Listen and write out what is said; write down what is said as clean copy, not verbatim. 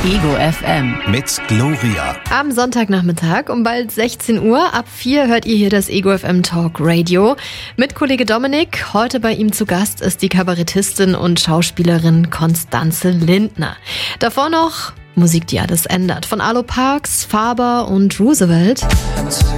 Ego FM. Mit Gloria. Am Sonntagnachmittag um bald 16 Uhr. Ab 4 hört ihr hier das Ego FM Talk Radio. Mit Kollege Dominik. Heute bei ihm zu Gast ist die Kabarettistin und Schauspielerin Constanze Lindner. Davor noch Musik, die alles ändert. Von Arlo Parks, Faber und Roosevelt.